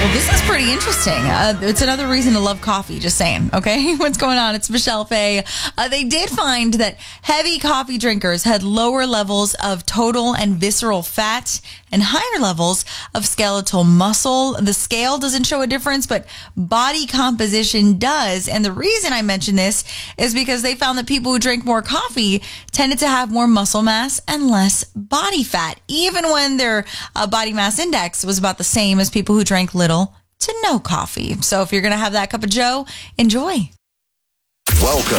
Well, this is pretty interesting. It's another reason to love coffee, just saying. Okay, what's going on? It's Michelle Faye. They did find that heavy coffee drinkers had lower levels of total and visceral fat and higher levels of skeletal muscle. The scale doesn't show a difference, but body composition does. And the reason I mention this is because they found that people who drink more coffee tended to have more muscle mass and less body fat, even when their body mass index was about the same as people who drank little to no coffee. So if you're going to have that cup of joe, enjoy. Welcome